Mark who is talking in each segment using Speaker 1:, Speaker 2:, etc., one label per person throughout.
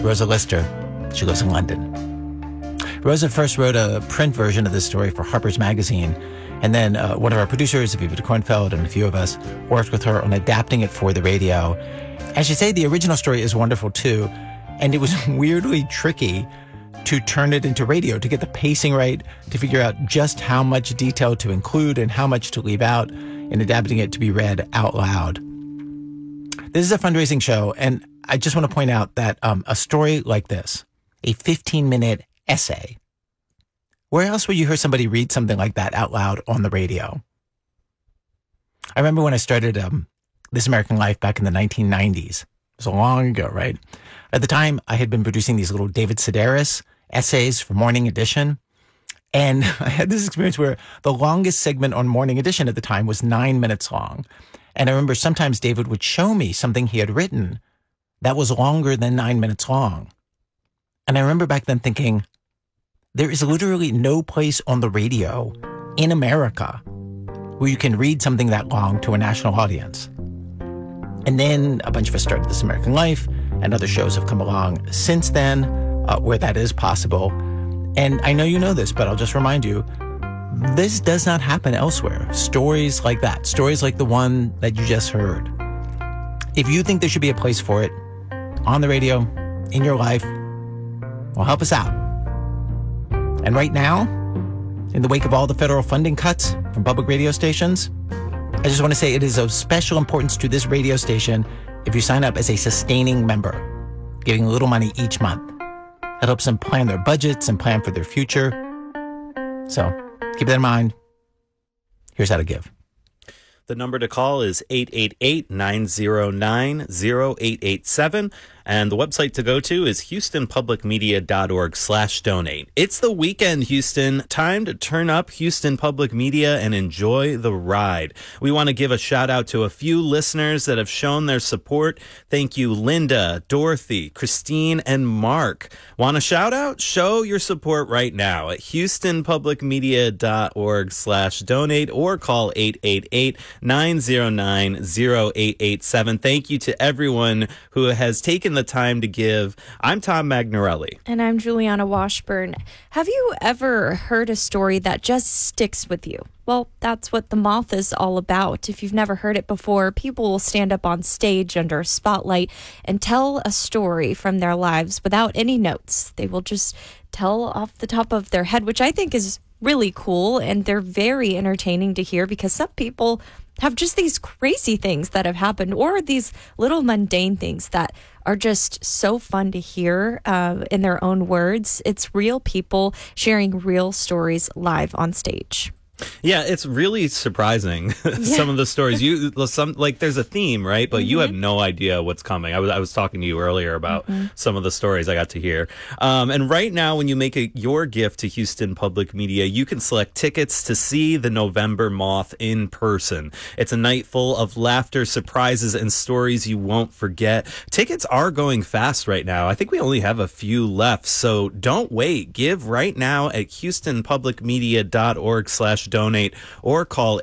Speaker 1: Rosa Lister. She lives in London. Rosa first wrote a print version of this story for Harper's Magazine, and then one of our producers, Aviva de Kornfeld, and a few of us worked with her on adapting it for the radio. As you say, the original story is wonderful too, and it was weirdly tricky to turn it into radio, to get the pacing right, to figure out just how much detail to include and how much to leave out in adapting it to be read out loud. This is a fundraising show, and I just want to point out that a story like this, a 15-minute essay, where else would you hear somebody read something like that out loud on the radio? I remember when I started This American Life back in the 1990s. It was long ago, right? At the time, I had been producing these little David Sedaris essays for Morning Edition. And I had this experience where the longest segment on Morning Edition at the time was 9 minutes long. And I remember sometimes David would show me something he had written that was longer than 9 minutes long. And I remember back then thinking, there is literally no place on the radio in America where you can read something that long to a national audience. And then a bunch of us started This American Life, and other shows have come along since then where that is possible. And I know you know this, but I'll just remind you, this does not happen elsewhere. Stories like that, stories like the one that you just heard. If you think there should be a place for it on the radio, in your life, well, help us out. And right now, in the wake of all the federal funding cuts from public radio stations, I just want to say it is of special importance to this radio station if you sign up as a sustaining member, giving a little money each month. That helps them plan their budgets and plan for their future. So keep that in mind. Here's how to give.
Speaker 2: The number to call is 888-909-0887. And the website to go to is houstonpublicmedia.org/donate. It's the weekend, Houston. Time to turn up Houston Public Media and enjoy the ride. We want to give a shout out to a few listeners that have shown their support. Thank you, Linda, Dorothy, Christine, and Mark. Want a shout out? Show your support right now at houstonpublicmedia.org/donate or call 888-909-0887. Thank you to everyone who has taken the time to give. I'm Tom Magnarelli.
Speaker 3: And I'm Juliana Washburn. Have you ever heard a story that just sticks with you? Well, that's what The Moth is all about. If you've never heard it before, people will stand up on stage under a spotlight and tell a story from their lives without any notes. They will just tell off the top of their head, which I think is really cool, and they're very entertaining to hear because some people have just these crazy things that have happened or these little mundane things that are just so fun to hear in their own words. It's real people sharing real stories live on stage.
Speaker 2: Yeah, it's really surprising. Some of the stories there's a theme, right? But you have no idea what's coming. I was talking to you earlier about some of the stories I got to hear. And right now, when you make your gift to Houston Public Media, you can select tickets to see the November Moth in person. It's a night full of laughter, surprises, and stories you won't forget. Tickets are going fast right now. I think we only have a few left, so don't wait. Give right now at houstonpublicmedia.org/donate or call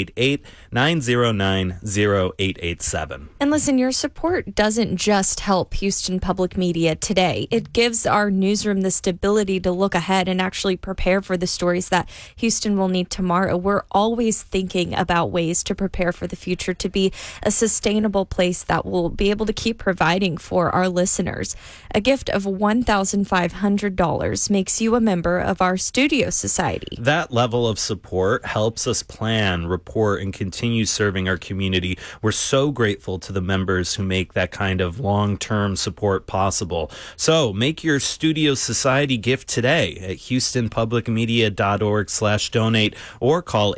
Speaker 2: 888-909-0887.
Speaker 3: And listen, your support doesn't just help Houston Public Media today. It gives our newsroom the stability to look ahead and actually prepare for the stories that Houston will need tomorrow. We're always thinking about ways to prepare for the future to be a sustainable place that will be able to keep providing for our listeners. A gift of $1,500 makes you a member of our Studio Society.
Speaker 2: That level of support helps us plan, report, and continue serving our community. We're so grateful to the members who make that kind of long-term support possible. So make your Studio Society gift today at houstonpublicmedia.org/donate or call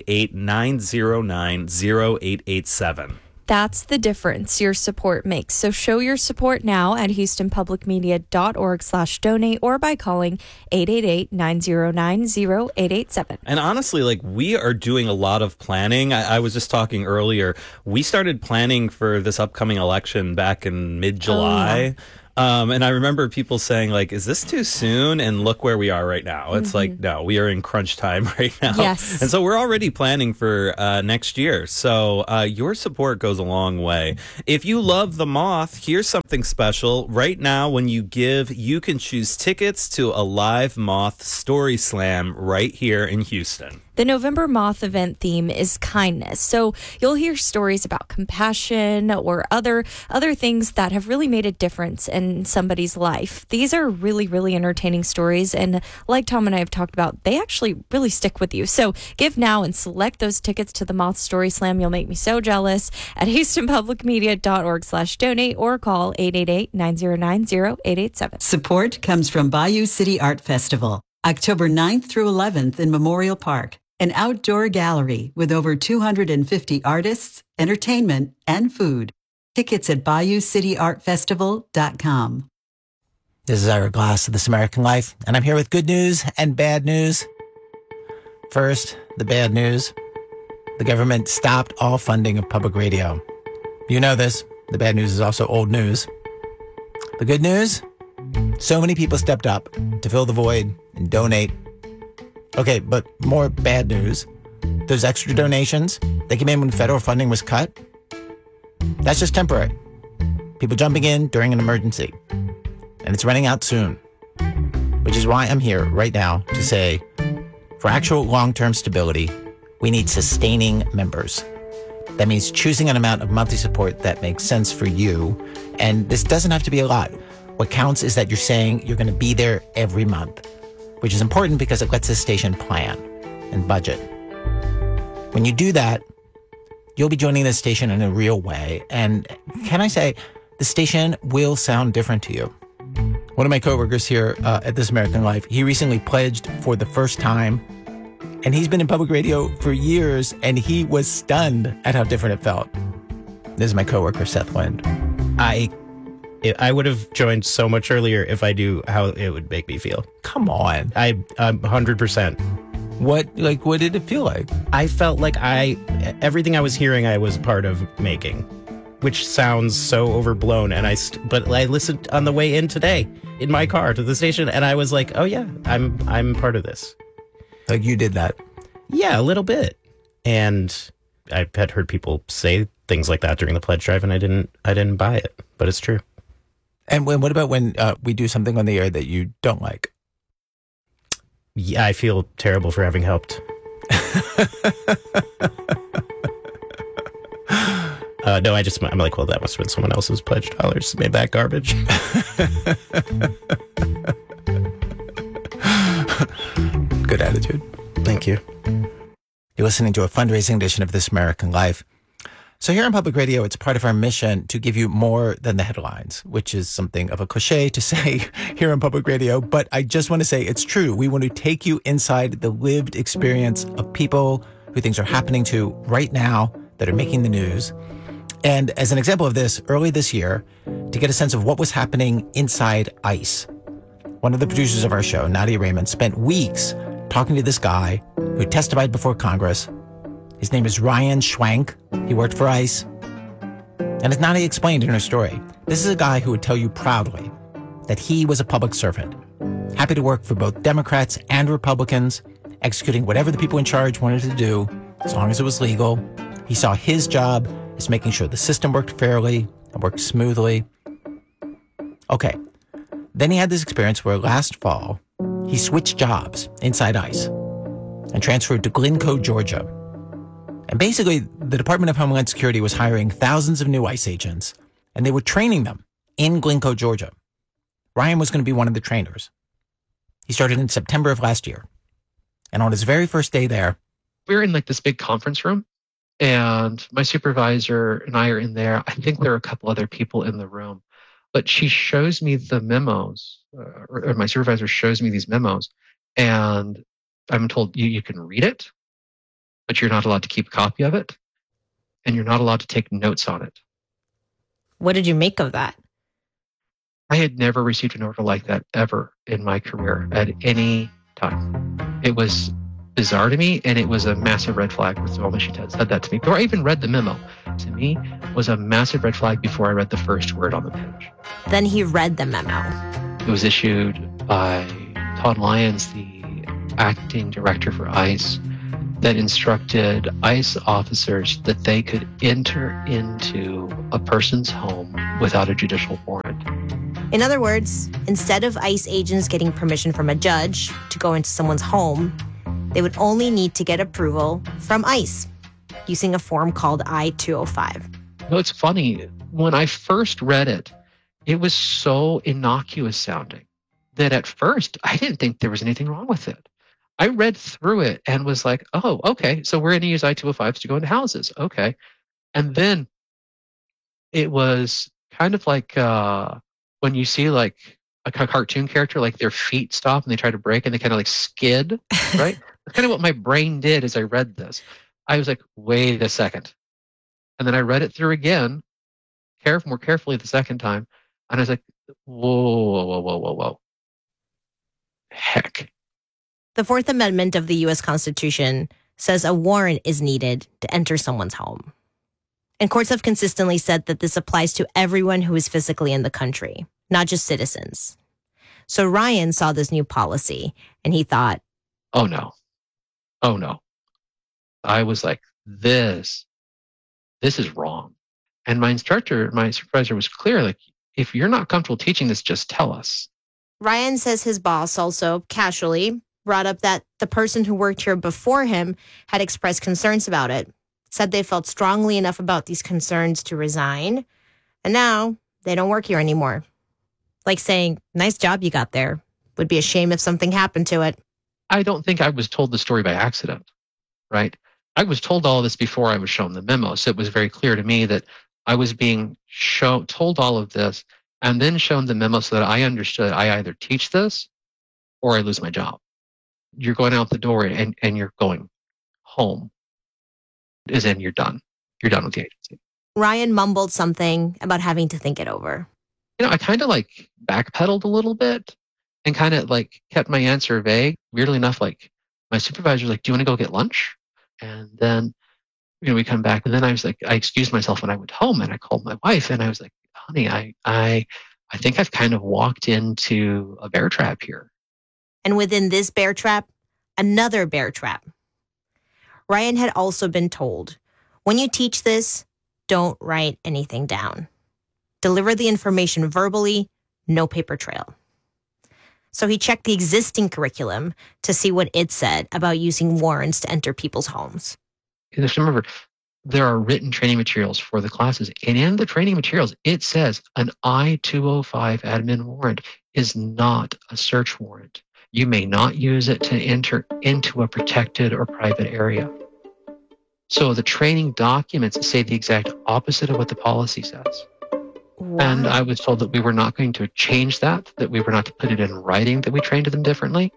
Speaker 2: 888-909-0887.
Speaker 3: That's the difference your support makes. So show your support now at houstonpublicmedia.org/donate or by calling 888-909-0887.
Speaker 2: And honestly, we are doing a lot of planning. I was just talking earlier. We started planning for this upcoming election back in mid-July. And I remember people saying, like, is this too soon? And look where we are right now. It's like, no, we are in crunch time right now.
Speaker 3: Yes.
Speaker 2: And so we're already planning for next year. So your support goes a long way. If you love The Moth, here's something special. Right now, when you give, you can choose tickets to a live Moth Story Slam right here in Houston.
Speaker 3: The November Moth event theme is kindness. So you'll hear stories about compassion or other things that have really made a difference in somebody's life. These are really, really entertaining stories. And like Tom and I have talked about, they actually really stick with you. So give now and select those tickets to the Moth Story Slam. You'll make me so jealous at HoustonPublicMedia.org/donate or call 888-909-0887.
Speaker 4: Support comes from Bayou City Art Festival, October 9th through 11th in Memorial Park, an outdoor gallery with over 250 artists, entertainment, and food. Tickets at BayouCityArtFestival.com.
Speaker 1: This is Ira Glass of This American Life, and I'm here with good news and bad news. First, the bad news. The government stopped all funding of public radio. You know this. The bad news is also old news. The good news? So many people stepped up to fill the void and donate. Okay, but more bad news. Those extra donations, they came in when federal funding was cut. That's just temporary. People jumping in during an emergency. And it's running out soon. Which is why I'm here right now to say, for actual long-term stability, we need sustaining members. That means choosing an amount of monthly support that makes sense for you. And this doesn't have to be a lot. What counts is that you're saying you're going to be there every month, which is important because it lets the station plan and budget. When you do that, you'll be joining the station in a real way. And can I say, the station will sound different to you. One of my coworkers here at This American Life, he recently pledged for the first time. And he's been in public radio for years, and he was stunned at how different it felt. This is my coworker, Seth Lind.
Speaker 5: I would have joined so much earlier if I knew how it would make me feel.
Speaker 1: Come on.
Speaker 5: I'm 100%.
Speaker 1: What did it feel like?
Speaker 5: I felt like everything I was hearing, I was part of making, which sounds so overblown. But I listened on the way in today in my car to the station, and I was like, oh yeah, I'm part of this.
Speaker 1: Like you did that?
Speaker 5: Yeah, a little bit. And I had heard people say things like that during the pledge drive, and I didn't buy it, but it's true.
Speaker 1: And what about when we do something on the air that you don't like?
Speaker 5: Yeah, I feel terrible for having helped. No, I'm like, well, that must have been someone else's pledge dollars made that garbage.
Speaker 1: Good attitude.
Speaker 5: Thank you.
Speaker 1: You're listening to a fundraising edition of This American Life. So here on Public Radio, it's part of our mission to give you more than the headlines, which is something of a cliche to say here on Public Radio. But I just want to say it's true. We want to take you inside the lived experience of people who things are happening to right now that are making the news. And as an example of this, early this year, to get a sense of what was happening inside ICE, one of the producers of our show, Nadia Raymond, spent weeks talking to this guy who testified before Congress. His name is Ryan Schwank. He worked for ICE. And as Nadia explained in her story, this is a guy who would tell you proudly that he was a public servant, happy to work for both Democrats and Republicans, executing whatever the people in charge wanted to do, as long as it was legal. He saw his job as making sure the system worked fairly and worked smoothly. Okay. Then he had this experience where last fall, he switched jobs inside ICE and transferred to Glencoe, Georgia. And basically, the Department of Homeland Security was hiring thousands of new ICE agents, and they were training them in Glencoe, Georgia. Ryan was going to be one of the trainers. He started in September of last year. And on his very first day there,
Speaker 6: we were in like this big conference room, and my supervisor and I are in there. I think there are a couple other people in the room, but she shows me the memos, or my supervisor shows me these memos, and I'm told you can read it, but you're not allowed to keep a copy of it, and you're not allowed to take notes on it.
Speaker 7: What did you make of that?
Speaker 6: I had never received an order like that ever in my career at any time. It was bizarre to me, and it was a massive red flag with the moment she said that to me. Before I even read the memo, to me, was a massive red flag before I read the first word on the page.
Speaker 7: Then he read the memo.
Speaker 6: It was issued by Todd Lyons, the acting director for ICE, that instructed ICE officers that they could enter into a person's home without a judicial warrant.
Speaker 7: In other words, instead of ICE agents getting permission from a judge to go into someone's home, they would only need to get approval from ICE using a form called I-205.
Speaker 6: You know, it's funny. When I first read it, it was so innocuous sounding that at first I didn't think there was anything wrong with it. I read through it and was like, oh, okay, so we're going to use I-205s to go into houses. Okay. And then it was kind of like when you see like a cartoon character, like their feet stop and they try to brake and they kind of like skid, right? That's kind of what my brain did as I read this. I was like, wait a second. And then I read it through again, more carefully the second time. And I was like, whoa. Heck.
Speaker 7: The Fourth Amendment of the U.S. Constitution says a warrant is needed to enter someone's home. And courts have consistently said that this applies to everyone who is physically in the country, not just citizens. So Ryan saw this new policy and he thought,
Speaker 6: oh no. I was like, this is wrong. And my supervisor was clear, like, if you're not comfortable teaching this, just tell us.
Speaker 7: Ryan says his boss also casually brought up that the person who worked here before him had expressed concerns about it, said they felt strongly enough about these concerns to resign, and now they don't work here anymore. Like saying, nice job you got there. Would be a shame if something happened to it.
Speaker 6: I don't think I was told the story by accident, right? I was told all of this before I was shown the memo, so it was very clear to me that I was being told all of this and then shown the memo so that I understood I either teach this or I lose my job. You're going out the door and you're going home, as in you're done. You're done with the agency.
Speaker 7: Ryan mumbled something about having to think it over.
Speaker 6: You know, I kind of like backpedaled a little bit and kind of like kept my answer vague. Weirdly enough, like my supervisor was like, do you want to go get lunch? And then, you know, we come back and then I was like, I excused myself when I went home and I called my wife and I was like, honey, I think I've kind of walked into a bear trap here.
Speaker 7: And within this bear trap, another bear trap. Ryan had also been told, when you teach this, don't write anything down. Deliver the information verbally, no paper trail. So he checked the existing curriculum to see what it said about using warrants to enter people's homes.
Speaker 6: And just remember, there are written training materials for the classes. And in the training materials, it says an I-205 admin warrant is not a search warrant. You may not use it to enter into a protected or private area. So the training documents say the exact opposite of what the policy says.
Speaker 7: Wow.
Speaker 6: And I was told that we were not going to change that we were not to put it in writing, that we trained them differently.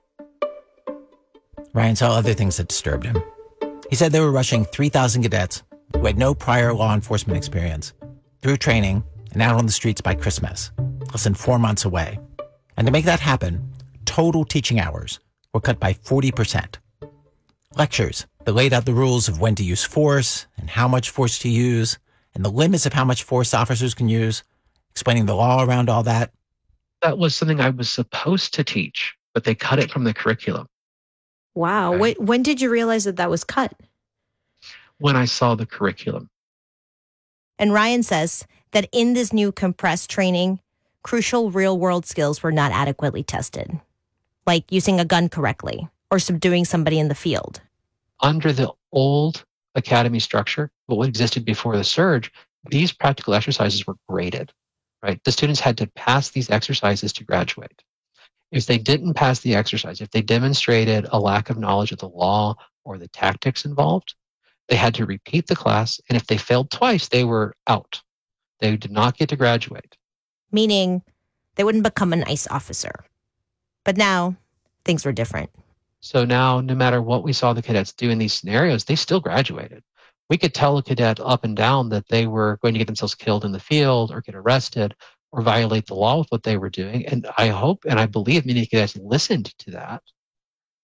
Speaker 1: Ryan saw other things that disturbed him. He said they were rushing 3,000 cadets who had no prior law enforcement experience through training and out on the streets by Christmas, less than 4 months away. And to make that happen, total teaching hours were cut by 40%. Lectures that laid out the rules of when to use force and how much force to use and the limits of how much force officers can use, explaining the law around all that.
Speaker 6: That was something I was supposed to teach, but they cut it from the curriculum.
Speaker 7: Wow.
Speaker 6: Right.
Speaker 7: When did you realize that was cut?
Speaker 6: When I saw the curriculum.
Speaker 7: And Ryan says that in this new compressed training, crucial real-world skills were not adequately tested, like using a gun correctly or subduing somebody in the field.
Speaker 6: Under the old academy structure, what existed before the surge, these practical exercises were graded, right? The students had to pass these exercises to graduate. If they didn't pass the exercise, if they demonstrated a lack of knowledge of the law or the tactics involved, they had to repeat the class. And if they failed twice, they were out. They did not get to graduate.
Speaker 7: Meaning they wouldn't become an ICE officer. But now things were different.
Speaker 6: So now, no matter what we saw the cadets do in these scenarios, they still graduated. We could tell a cadet up and down that they were going to get themselves killed in the field or get arrested or violate the law with what they were doing. And I hope and I believe many cadets listened to that.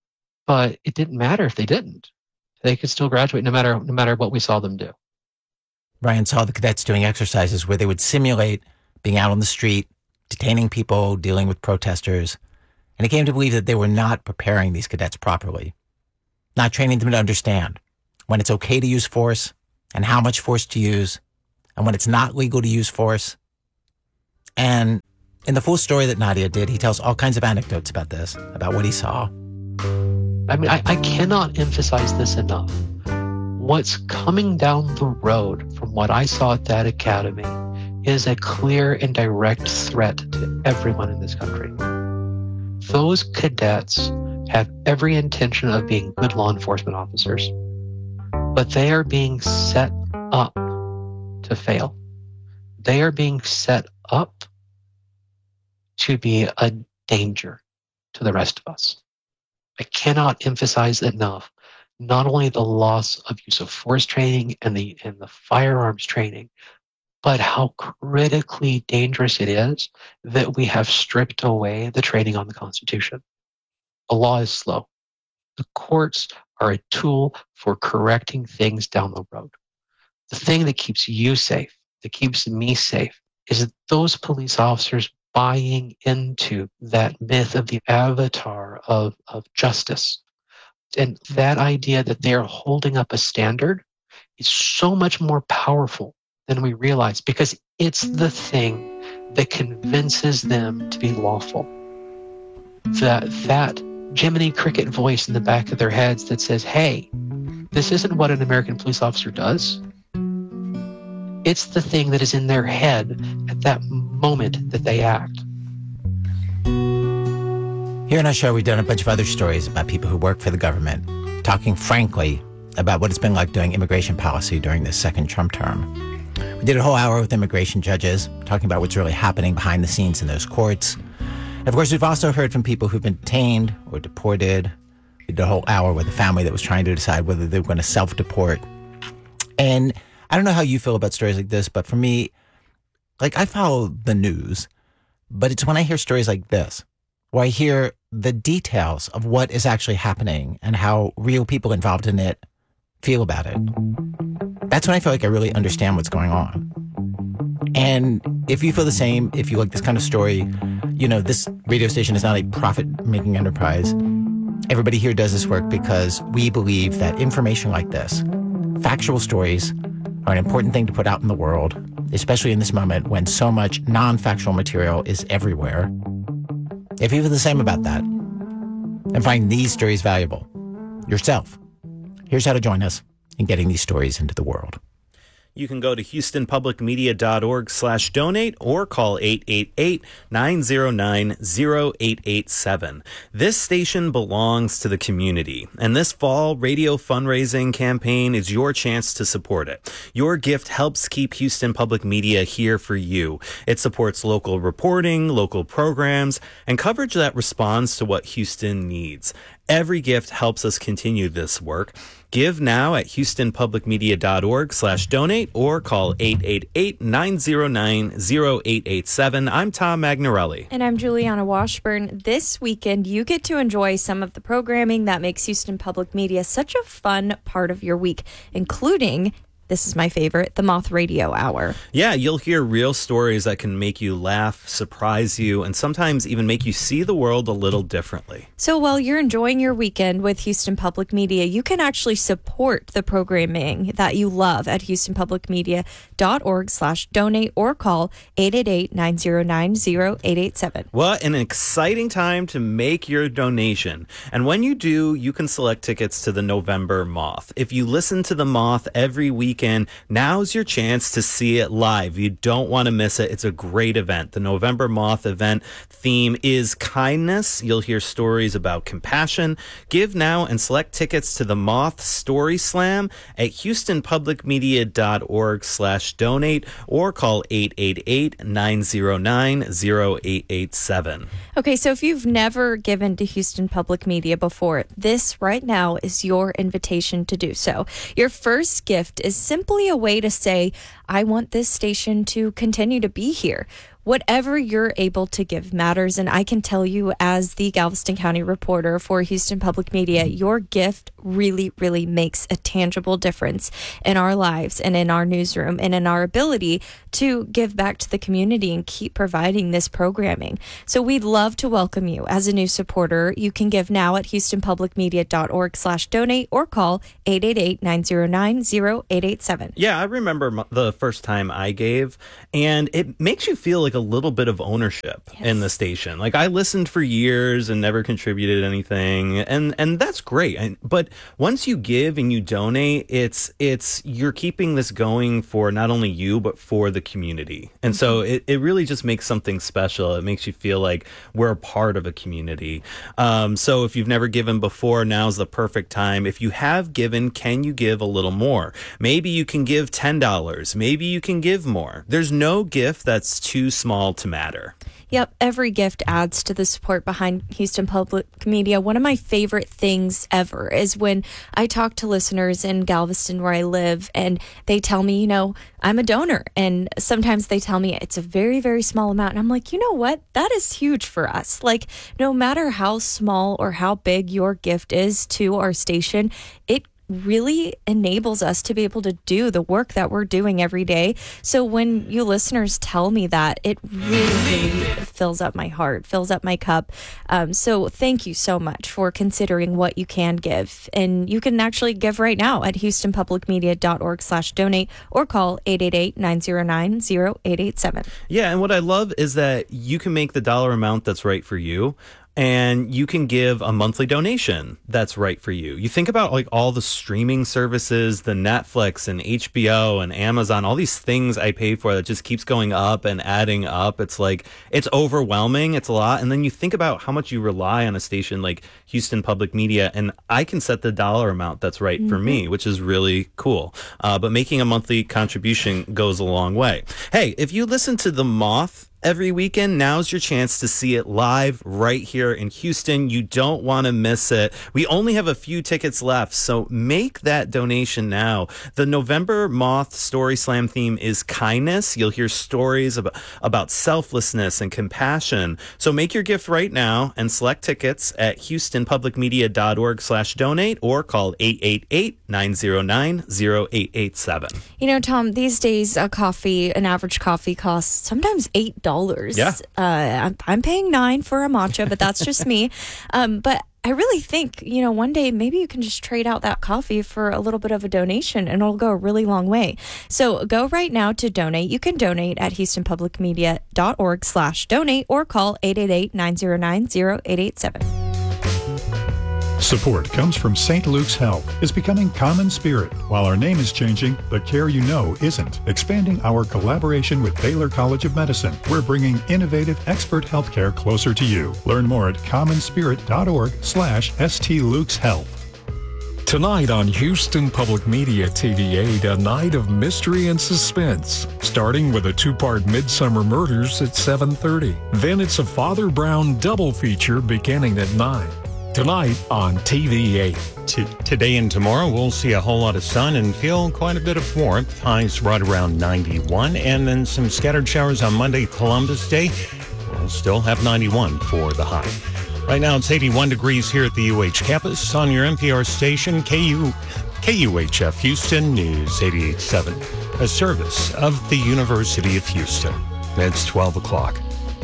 Speaker 6: but it didn't matter if they didn't. They could still graduate no matter what we saw them do.
Speaker 1: Ryan saw the cadets doing exercises where they would simulate being out on the street, detaining people, dealing with protesters. And he came to believe that they were not preparing these cadets properly, not training them to understand when it's okay to use force and how much force to use, and when it's not legal to use force. And in the full story that Nadia did, he tells all kinds of anecdotes about this, about what he saw.
Speaker 6: I mean, I cannot emphasize this enough. What's coming down the road from what I saw at that academy is a clear and direct threat to everyone in this country. Those cadets have every intention of being good law enforcement officers, but they are being set up to fail. They are being set up to be a danger to the rest of us. I cannot emphasize enough not only the loss of use of force training and the firearms training, but how critically dangerous it is that we have stripped away the training on the Constitution. The law is slow. The courts are a tool for correcting things down the road. The thing that keeps you safe, that keeps me safe, is that those police officers buying into that myth of the avatar of justice. And that idea that they are holding up a standard is so much more powerful than we realize, because it's the thing that convinces them to be lawful. That Jiminy Cricket voice in the back of their heads that says, hey, this isn't what an American police officer does. It's the thing that is in their head at that moment that they act.
Speaker 1: Here on our show, we've done a bunch of other stories about people who work for the government, talking frankly about what it's been like doing immigration policy during this second Trump term. We did a whole hour with immigration judges, talking about what's really happening behind the scenes in those courts. And of course, we've also heard from people who've been detained or deported. We did a whole hour with a family that was trying to decide whether they were going to self-deport. And I don't know how you feel about stories like this, but for me, like, I follow the news, but it's when I hear stories like this, where I hear the details of what is actually happening and how real people involved in it feel about it. That's when I feel like I really understand what's going on. And if you feel the same, if you like this kind of story, you know, this radio station is not a profit-making enterprise. Everybody here does this work because we believe that information like this, factual stories, are an important thing to put out in the world, especially in this moment when so much non-factual material is everywhere. If you feel the same about that and find these stories valuable yourself, here's how to join us in getting these stories into the world.
Speaker 2: You can go to houstonpublicmedia.org/donate or call 888-909-0887. This station belongs to the community, and this fall radio fundraising campaign is your chance to support it. Your gift helps keep Houston Public Media here for you. It supports local reporting, local programs, and coverage that responds to what Houston needs. Every gift helps us continue this work. Give now at houstonpublicmedia.org/donate or call 888-909-0887. I'm Tom Magnarelli.
Speaker 3: And I'm Juliana Washburn. This weekend, you get to enjoy some of the programming that makes Houston Public Media such a fun part of your week, including, this is my favorite, the Moth Radio Hour.
Speaker 2: Yeah, you'll hear real stories that can make you laugh, surprise you, and sometimes even make you see the world a little differently.
Speaker 3: So while you're enjoying your weekend with Houston Public Media, you can actually support the programming that you love at houstonpublicmedia.org/donate or call 888-909-0887.
Speaker 2: What an exciting time to make your donation. And when you do, you can select tickets to the November Moth. If you listen to the Moth every weekend, now's your chance to see it live. You don't want to miss it. It's a great event. The November Moth event theme is kindness. You'll hear stories about compassion. Give now and select tickets to the Moth Story Slam at houstonpublicmedia.org/donate or call 888-909-0887.
Speaker 3: Okay, so if you've never given to Houston Public Media before, this right now is your invitation to do so. Your first gift is simply a way to say, I want this station to continue to be here. whatever you're able to give matters. And I can tell you, as the Galveston County reporter for Houston Public Media, your gift really, really makes a tangible difference in our lives and in our newsroom and in our ability to give back to the community and keep providing this programming. So we'd love to welcome you as a new supporter. You can give now at houstonpublicmedia.org/donate or call 888-909-0887.
Speaker 2: Yeah, I remember the first time I gave, and it makes you feel like a little bit of ownership in the station. Like, I listened for years and never contributed anything, and that's great. But once you give and you donate, it's you're keeping this going for not only you, but for the community. And so it really just makes something special. It makes you feel like we're a part of a community. So if you've never given before, now's the perfect time. If you have given, can you give a little more? Maybe you can give $10. Maybe you can give more. There's no gift that's too small to matter.
Speaker 3: Yep, every gift adds to the support behind Houston Public Media. One of my favorite things ever is when I talk to listeners in Galveston where I live, and they tell me, I'm a donor. And sometimes they tell me it's a very, very small amount. And I'm like, you know what? That is huge for us. Like, no matter how small or how big your gift is to our station, it really enables us to be able to do the work that we're doing every day. So when you listeners tell me that, it really fills up my heart, fills up my cup. So thank you so much for considering what you can give. And you can actually give right now at houstonpublicmedia.org/donate or call 888-909-0887.
Speaker 2: Yeah, and what I love is that you can make the dollar amount that's right for you. And you can give a monthly donation that's right for you. You think about like all the streaming services, the Netflix and HBO and Amazon, all these things I pay for that just keeps going up and adding up. It's like, it's overwhelming. It's a lot. And then you think about how much you rely on a station like Houston Public Media, and I can set the dollar amount that's right for me, which is really cool. But making a monthly contribution goes a long way. Hey, if you listen to The Moth every weekend, now's your chance to see it live right here in Houston. You don't want to miss it. We only have a few tickets left, so make that donation now. The November Moth Story Slam theme is kindness. You'll hear stories about selflessness and compassion. So make your gift right now and select tickets at houstonpublicmedia.org/donate or call 888-909-0887.
Speaker 3: Tom, these days an average coffee costs sometimes $8.
Speaker 2: Yeah.
Speaker 3: I'm paying $9 for a matcha, but that's just me. But I really think, one day maybe you can just trade out that coffee for a little bit of a donation, and it'll go a really long way. So go right now to donate. You can donate at houstonpublicmedia.org/donate or call 888-909-0887.
Speaker 8: Support comes from St. Luke's Health. Is becoming common spirit. While our name is changing, the care you know isn't. Expanding our collaboration with Baylor College of Medicine, we're bringing innovative expert healthcare closer to you. Learn more at commonspirit.org/St. Luke's Health.
Speaker 9: Tonight on Houston Public Media TV8, a night of mystery and suspense, starting with a two-part Midsummer Murders at 7:30. Then it's a Father Brown double feature beginning at 9. Tonight on TV8.
Speaker 10: Today and tomorrow, we'll see a whole lot of sun and feel quite a bit of warmth. Highs right around 91, and then some scattered showers on Monday, Columbus Day. We'll still have 91 for the high. Right now, it's 81 degrees here at the UH campus. On your NPR station, KUHF Houston News 88.7, a service of the University of Houston. It's 12 o'clock.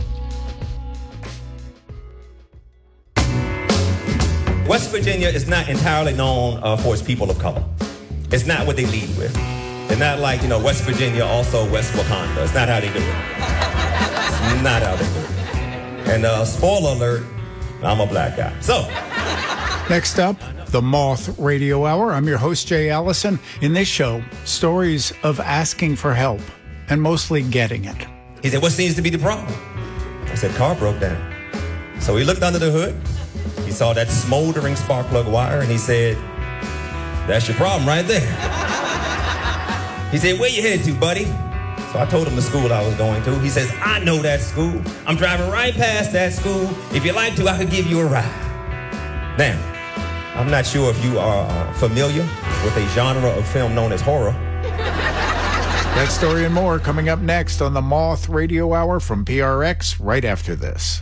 Speaker 11: West Virginia is not entirely known for its people of color. It's not what they lead with. They're not like, West Virginia, also West Wakanda. It's not how they do it. It's not how they do it. And spoiler alert, I'm a black guy. So.
Speaker 12: Next up, the Moth Radio Hour. I'm your host, Jay Allison. In this show, stories of asking for help and mostly getting it.
Speaker 11: He said, what seems to be the problem? I said, car broke down. So he looked under the hood. He saw that smoldering spark plug wire, and he said, that's your problem right there. He said, where you headed to, buddy? So I told him the school I was going to. He says, I know that school. I'm driving right past that school. If you'd like to, I could give you a ride. Now, I'm not sure if you are familiar with a genre of film known as horror.
Speaker 12: That story and more coming up next on the Moth Radio Hour from PRX right after this.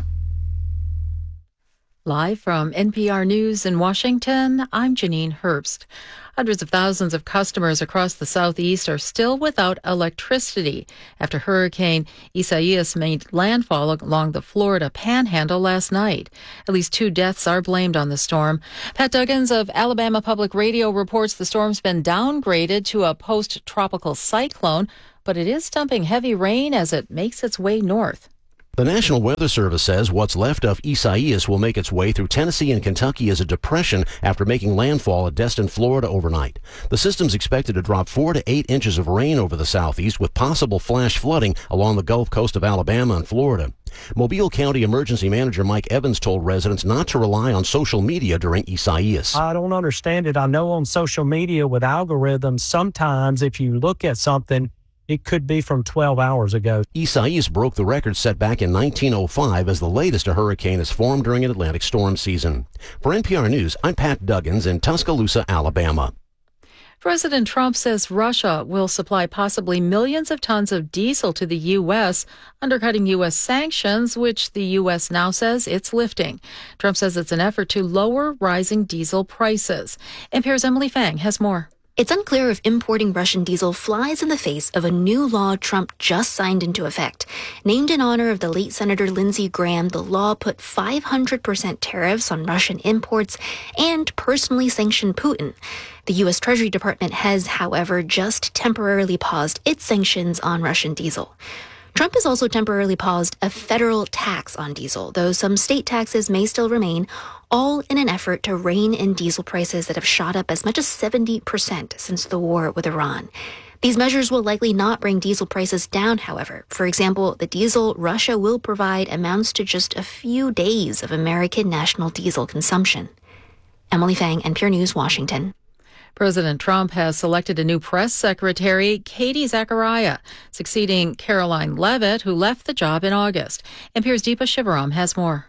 Speaker 13: Live from NPR News in Washington, I'm Janine Herbst. Hundreds of thousands of customers across the Southeast are still without electricity after Hurricane Isaias made landfall along the Florida Panhandle last night. At least 2 deaths are blamed on the storm. Pat Duggins of Alabama Public Radio reports the storm's been downgraded to a post-tropical cyclone, but it is dumping heavy rain as it makes its way north.
Speaker 14: The National Weather Service says what's left of Isaias will make its way through Tennessee and Kentucky as a depression after making landfall at Destin, Florida overnight. The system's expected to drop 4 to 8 inches of rain over the southeast with possible flash flooding along the Gulf Coast of Alabama and Florida. Mobile County Emergency Manager Mike Evans told residents not to rely on social media during Isaias.
Speaker 15: I don't understand it. I know on social media with algorithms, sometimes if you look at something, it could be from 12 hours ago.
Speaker 14: Isaias broke the record set back in 1905 as the latest a hurricane has formed during an Atlantic storm season. For NPR News, I'm Pat Duggins in Tuscaloosa, Alabama.
Speaker 13: President Trump says Russia will supply possibly millions of tons of diesel to the U.S., undercutting U.S. sanctions, which the U.S. now says it's lifting. Trump says it's an effort to lower rising diesel prices. NPR's Emily Fang has more.
Speaker 16: It's unclear if importing Russian diesel flies in the face of a new law Trump just signed into effect. Named in honor of the late Senator Lindsey Graham, the law put 500% tariffs on Russian imports and personally sanctioned Putin. The U.S. Treasury Department has, however, just temporarily paused its sanctions on Russian diesel. Trump has also temporarily paused a federal tax on diesel, though some state taxes may still remain, all in an effort to rein in diesel prices that have shot up as much as 70% since the war with Iran. These measures will likely not bring diesel prices down, however. For example, the diesel Russia will provide amounts to just a few days of American national diesel consumption. Emily Fang, NPR News, Washington.
Speaker 13: President Trump has selected a new press secretary, Katie Zachariah, succeeding Caroline Leavitt, who left the job in August. NPR's Deepa Shivaram has more.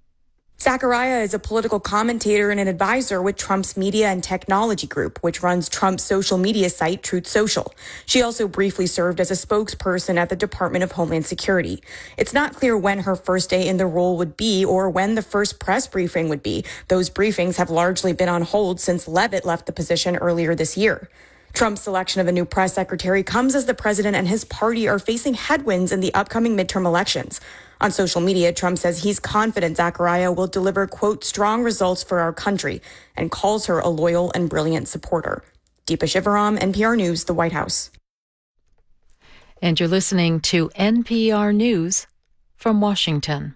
Speaker 17: Zachariah is a political commentator and an advisor with Trump's media and technology group, which runs Trump's social media site, Truth Social. She also briefly served as a spokesperson at the Department of Homeland Security. It's not clear when her first day in the role would be or when the first press briefing would be. Those briefings have largely been on hold since Leavitt left the position earlier this year. Trump's selection of a new press secretary comes as the president and his party are facing headwinds in the upcoming midterm elections. On social media, Trump says he's confident Zachariah will deliver, quote, strong results for our country, and calls her a loyal and brilliant supporter. Deepa Shivaram, NPR News, the White House.
Speaker 13: And you're listening to NPR News from Washington.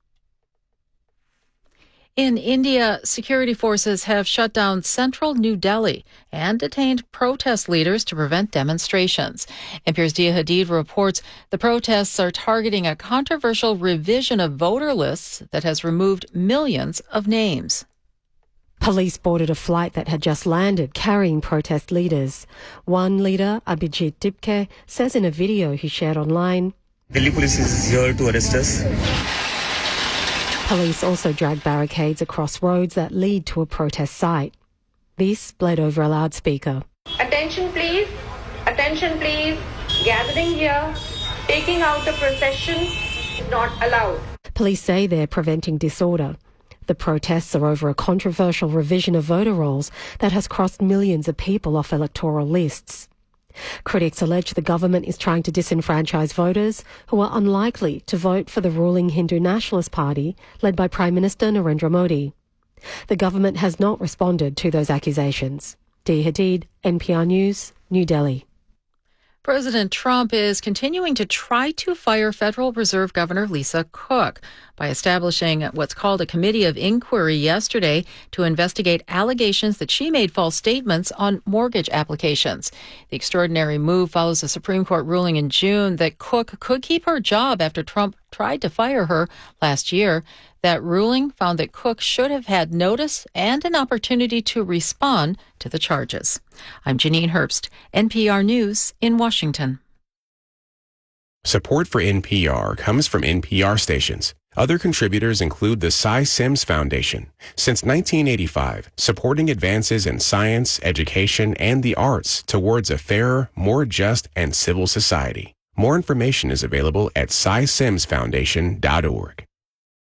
Speaker 13: In India, security forces have shut down central New Delhi and detained protest leaders to prevent demonstrations. NPR's Dia Hadid reports the protests are targeting a controversial revision of voter lists that has removed millions of names.
Speaker 18: Police boarded a flight that had just landed carrying protest leaders. One leader, Abhijit Dipke, says in a video he shared online,
Speaker 19: Delhi police is here to arrest us.
Speaker 18: Police also dragged barricades across roads that lead to a protest site. This bled over a loudspeaker.
Speaker 20: Attention please, gathering here, taking out the procession is not allowed.
Speaker 18: Police say they're preventing disorder. The protests are over a controversial revision of voter rolls that has crossed millions of people off electoral lists. Critics allege the government is trying to disenfranchise voters who are unlikely to vote for the ruling Hindu Nationalist Party led by Prime Minister Narendra Modi. The government has not responded to those accusations. Dia Hadid, NPR News, New Delhi.
Speaker 13: President Trump is continuing to try to fire Federal Reserve Governor Lisa Cook by establishing what's called a committee of inquiry yesterday to investigate allegations that she made false statements on mortgage applications. The extraordinary move follows a Supreme Court ruling in June that Cook could keep her job after Trump tried to fire her last year. That ruling found that Cook should have had notice and an opportunity to respond to the charges. I'm Janine Herbst, NPR News in Washington.
Speaker 21: Support for NPR comes from NPR stations. Other contributors include the Cy Sims Foundation, since 1985, supporting advances in science, education, and the arts towards a fairer, more just, and civil society. More information is available at cysimsfoundation.org.